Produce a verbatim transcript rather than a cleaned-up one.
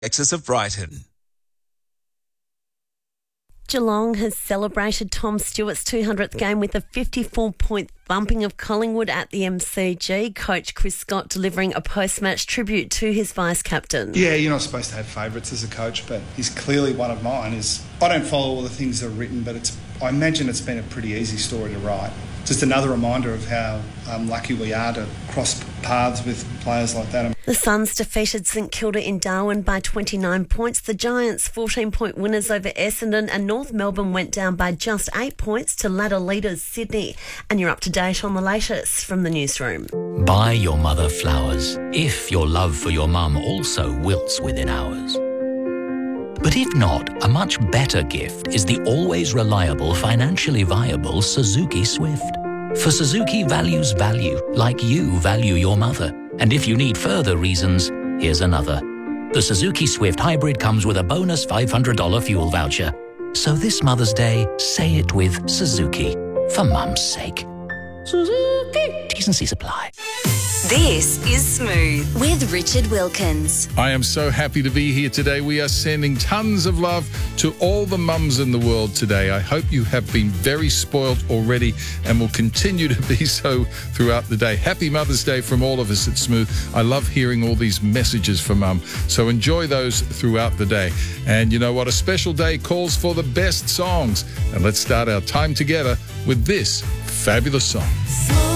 Excess of Brighton. Geelong has celebrated Tom Stewart's two hundredth game with a fifty-four point thumping of Collingwood at the M C G. Coach Chris Scott delivering a post-match tribute to his vice-captain. Yeah, you're not supposed to have favourites as a coach, but he's clearly one of mine. Is I don't follow all the things that are written, but it's I imagine it's been a pretty easy story to write. Just another reminder of how um, lucky we are to cross paths with players like that. The Suns defeated St Kilda in Darwin by twenty-nine points. The Giants fourteen-point winners over Essendon, and North Melbourne went down by just eight points to ladder leaders Sydney. And you're up to date on the latest from the newsroom. Buy your mother flowers if your love for your mum also wilts within hours. But if not, a much better gift is the always reliable, financially viable Suzuki Swift. For Suzuki values value, like you value your mother. And if you need further reasons, here's another. The Suzuki Swift Hybrid comes with a bonus five hundred dollars fuel voucher. So this Mother's Day, say it with Suzuki. For Mum's sake. Suzuki. T's and C's apply. This is Smooth with Richard Wilkins. I am so happy to be here today. We are sending tons of love to all the mums in the world today. I hope you have been very spoilt already and will continue to be so throughout the day. Happy Mother's Day from all of us at Smooth. I love hearing all these messages from mum, so enjoy those throughout the day. And you know what? A special day calls for the best songs. And let's start our time together with this fabulous song.